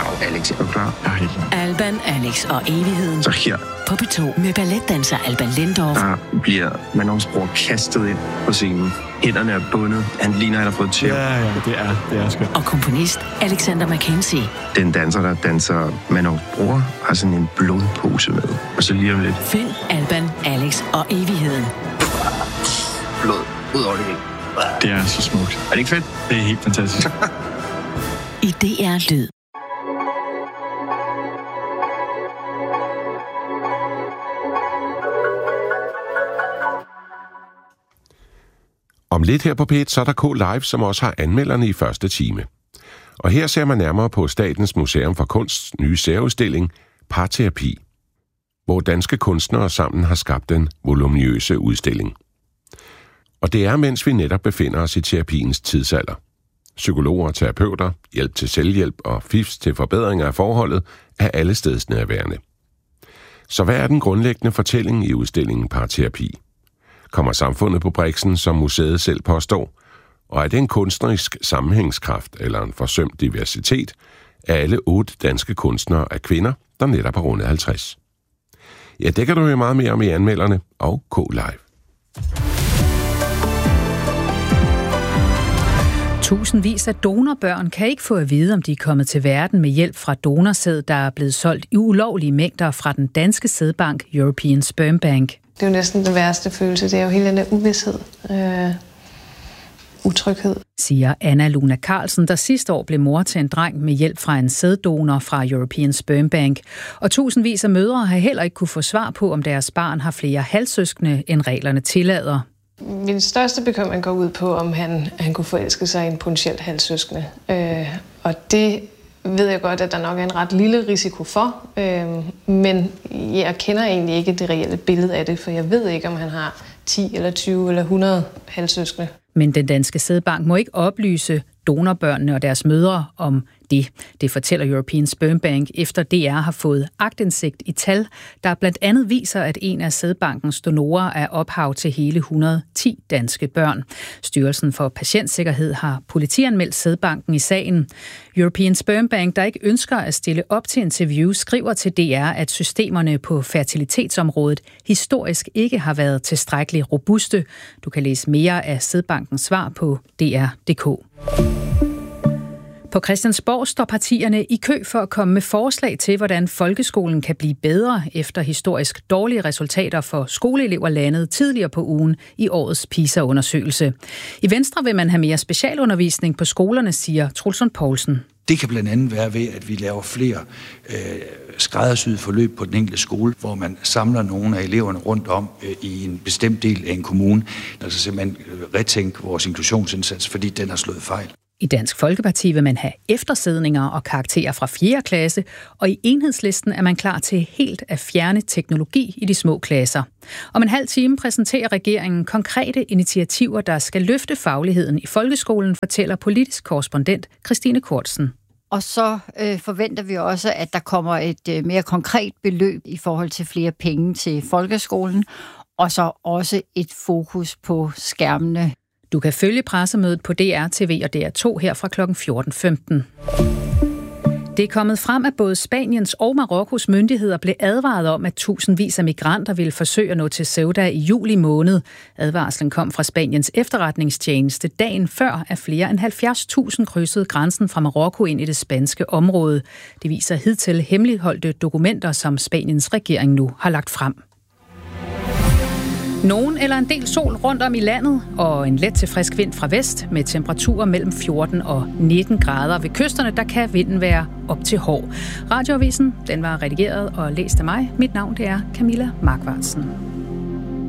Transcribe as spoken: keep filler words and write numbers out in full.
Dag, Alex. Er du klar? Ja, Alban, Alex og evigheden. Så her. På P to med balletdanser Alban Lindorf. Der bliver Manons bror kastet ind på scenen. Hænderne er bundet. Han ligner, han har fået tæv. Ja, ja, det er, det er skønt. Og komponist Alexander McKenzie. Den danser, der danser Manons bror, har sådan en blodpose med. Og så lige om lidt. Find Alban, Alex og evigheden. Blod ud over det hele. Det er så smukt. Er det ikke fedt? Det er helt fantastisk. I D R Lyd. Om lidt her på P et, så er der K Live, som også har anmelderne i første time. Og her ser man nærmere på Statens Museum for Kunsts nye særudstilling, Parterapi, hvor danske kunstnere sammen har skabt den voluminøse udstilling. Og det er, mens vi netop befinder os i terapiens tidsalder. Psykologer og terapeuter, hjælp til selvhjælp og fifs til forbedringer af forholdet er alle stedsnærværende. Så hvad er den grundlæggende fortælling i udstillingen Parterapi? Kommer samfundet på briksen, som museet selv påstår? Og er det en kunstnerisk sammenhængskraft eller en forsømt diversitet af alle otte danske kunstnere af kvinder, der netop har rundet halvtreds? Ja, det kan du høre meget mere om i anmelderne og K Live. Tusindvis af donorbørn kan ikke få at vide, om de er kommet til verden med hjælp fra donorsæd, der er blevet solgt i ulovlige mængder fra den danske sædbank European Sperm Bank. Det er jo næsten den værste følelse. Det er jo hele den der uvished, øh, utryghed. Siger Anna Luna Carlsen, der sidste år blev mor til en dreng med hjælp fra en sæddonor fra European Sperm Bank. Og tusindvis af mødre har heller ikke kunne få svar på, om deres barn har flere halvsøskende, end reglerne tillader. Min største bekymring går ud på, om han, han kunne forelske sig i en potentielt halvsøskende. Øh, og det ved jeg godt, at der nok er en ret lille risiko for. Øh, men jeg kender egentlig ikke det reelle billede af det, for jeg ved ikke, om han har ti eller tyve eller hundrede halvsøskende. Men den danske sædbank må ikke oplyse donorbørnene og deres mødre om det. Det fortæller European Sperm Bank, efter D R har fået aktindsigt i tal, der blandt andet viser, at en af sædbankens donorer er ophav til hele et hundrede og ti danske børn. Styrelsen for Patientsikkerhed har politianmeldt sædbanken i sagen. European Sperm Bank, der ikke ønsker at stille op til interview, skriver til D R, at systemerne på fertilitetsområdet historisk ikke har været tilstrækkeligt robuste. Du kan læse mere af sædbankens svar på D R punktum d k. På Christiansborg står partierne i kø for at komme med forslag til, hvordan folkeskolen kan blive bedre efter historisk dårlige resultater for skoleelever landet tidligere på ugen i årets PISA-undersøgelse. I Venstre vil man have mere specialundervisning på skolerne, siger Truls Lund Poulsen. Det kan blandt andet være ved, at vi laver flere øh, skræddersyede forløb på den enkelte skole, hvor man samler nogle af eleverne rundt om øh, i en bestemt del af en kommune. Altså simpelthen retænke vores inklusionsindsats, fordi den har slået fejl. I Dansk Folkeparti vil man have eftersidninger og karakterer fra fjerde klasse, og i Enhedslisten er man klar til helt at fjerne teknologi i de små klasser. Om en halv time præsenterer regeringen konkrete initiativer, der skal løfte fagligheden i folkeskolen, fortæller politisk korrespondent Christine Kortsen. Og så øh, forventer vi også, at der kommer et øh, mere konkret beløb i forhold til flere penge til folkeskolen, og så også et fokus på skærmene. Du kan følge pressemødet på D R T V og D R to her fra klokken fjorten femten. Det er kommet frem, at både Spaniens og Marokkos myndigheder blev advaret om, at tusindvis af migranter ville forsøge at nå til Ceuta i juli måned. Advarslen kom fra Spaniens efterretningstjeneste dagen før, at flere end halvfjerds tusind krydsede grænsen fra Marokko ind i det spanske område. Det viser hidtil hemmeligholdte dokumenter, som Spaniens regering nu har lagt frem. Nogen eller en del sol rundt om i landet, og en let til frisk vind fra vest med temperaturer mellem fjorten og nitten grader. Ved kysterne, der kan vinden være op til hård. Radioavisen, den var redigeret og læst af mig. Mit navn, det er Camilla Markvartsen.